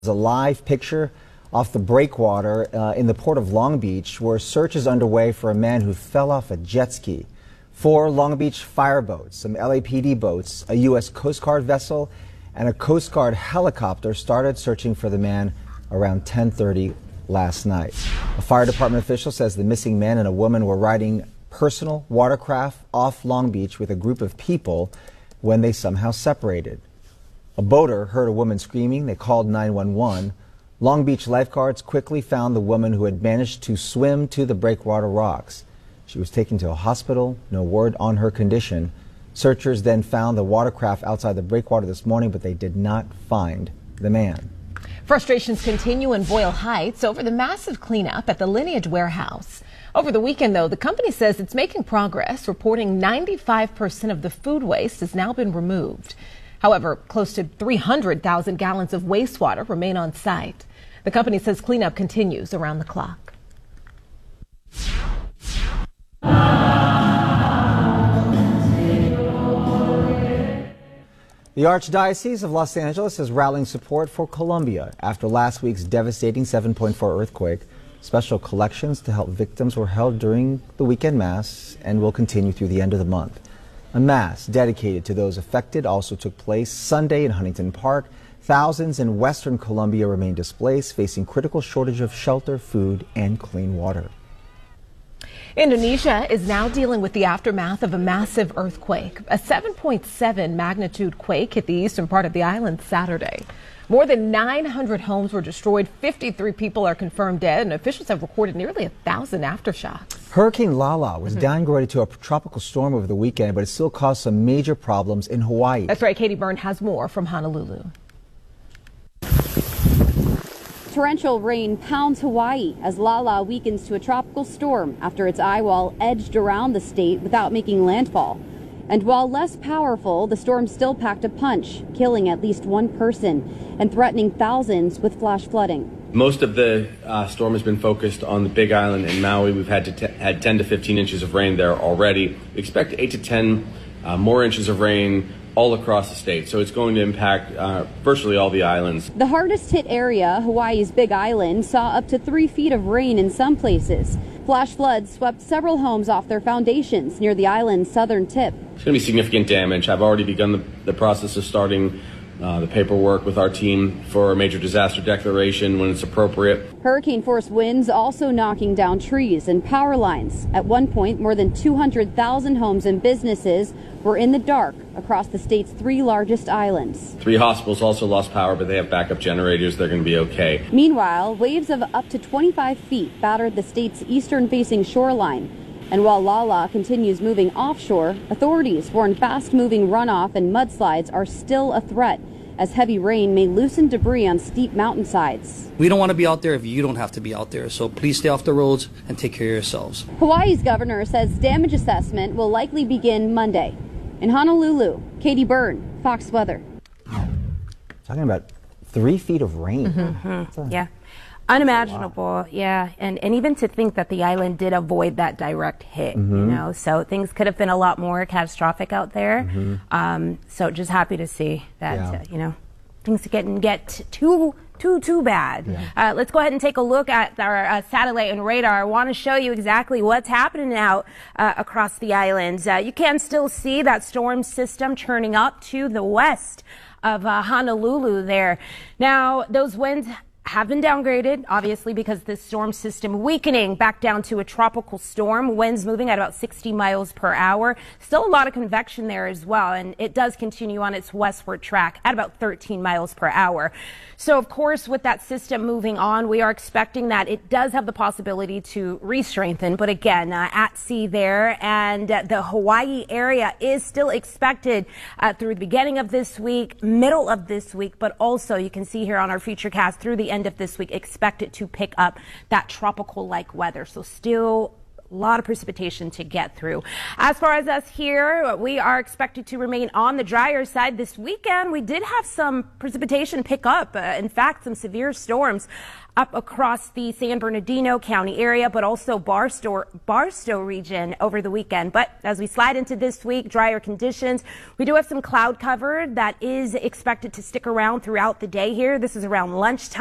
A live picture off the breakwater in the port of Long Beach, where search is underway for a man who fell off a jet ski. 4 Long Beach fireboats, some LAPD boats, a U.S. Coast Guard vessel, and a Coast Guard helicopter started searching for the man around 10:30 last night. A fire department official says the missing man and a woman were riding personal watercraft off Long Beach with a group of people when they somehow separated. A boater heard a woman screaming. They called 911. Long Beach lifeguards quickly found the woman who had managed to swim to the breakwater rocks. She was taken to a hospital. No word on her condition. Searchers then found the watercraft outside the breakwater this morning, but they did not find the man. Frustrations continue in Boyle Heights over the massive cleanup at the Lineage warehouse. Over the weekend, though, the company says it's making progress, reporting 95% of the food waste has now been removed. However, close to 300,000 gallons of wastewater remain on site. The company says cleanup continues around the clock. The Archdiocese of Los Angeles is rallying support for Colombia after last week's devastating 7.4 earthquake. Special collections to help victims were held during the weekend mass and will continue through the end of the month. A mass dedicated to those affected also took place Sunday in Huntington Park. Thousands in western Colombia remain displaced, facing critical shortage of shelter, food, and clean water. Indonesia is now dealing with the aftermath of a massive earthquake. A 7.7 magnitude quake hit the eastern part of the island Saturday. More than 900 homes were destroyed. 53 people are confirmed dead, and officials have recorded nearly 1,000 aftershocks. Hurricane Lala was downgraded to a tropical storm over the weekend, but it still caused some major problems in Hawaii. That's right. Katie Byrne has more from Honolulu. Torrential rain pounds Hawaii as Lala weakens to a tropical storm after its eye wall edged around the state without making landfall. And while less powerful, the storm still packed a punch, killing at least one person and threatening thousands with flash flooding. Most of the storm has been focused on the Big Island in Maui. We've had 10 to 15 inches of rain there already. We expect 8 to 10 more inches of rain all across the state, so it's going to impact virtually all the islands. The hardest hit area, Hawaii's Big Island, saw up to 3 feet of rain in some places. Flash floods swept several homes off their foundations near the island's southern tip. It's going to be significant damage. I've already begun the process of starting the paperwork with our team for a major disaster declaration when it's appropriate. Hurricane-force winds also knocking down trees and power lines. At one point, more than 200,000 homes and businesses were in the dark across the state's 3 largest islands. 3 hospitals also lost power, but they have backup generators. They're going to be okay. Meanwhile, waves of up to 25 feet battered the state's eastern-facing shoreline. And while Lala continues moving offshore, authorities warn fast-moving runoff and mudslides are still a threat, as heavy rain may loosen debris on steep mountainsides. We don't want to be out there if you don't have to be out there, so please stay off the roads and take care of yourselves. Hawaii's governor says damage assessment will likely begin Monday. In Honolulu, Katie Byrne, Fox Weather. Talking about 3 feet of rain. Yeah. Unimaginable, wow. Yeah, and even to think that the island did avoid that direct hit, you know, so things could have been a lot more catastrophic out there. So just happy to see that, you know, things didn't get too bad. Yeah. Let's go ahead and take a look at our satellite and radar. I want to show you exactly what's happening out across the islands. You can still see that storm system churning up to the west of Honolulu there. Now, those winds have been downgraded, obviously, because this storm system weakening back down to a tropical storm. Winds moving at about 60 miles per hour. Still a lot of convection there as well, and it does continue on its westward track at about 13 miles per hour. So, of course, with that system moving on, we are expecting that it does have the possibility to re-strengthen, but again, at sea there, and the Hawaii area is still expected through the beginning of this week, middle of this week, but also you can see here on our Futurecast through the end of this week, expect it to pick up that tropical-like weather. So still A lot of precipitation to get through. As far as us here, we are expected to remain on the drier side this weekend. We did have some precipitation pick up. In fact, some severe storms up across the San Bernardino County area, but also Barstow region over the weekend. But as we slide into this week, drier conditions, we do have some cloud cover that is expected to stick around throughout the day here. This is around lunchtime.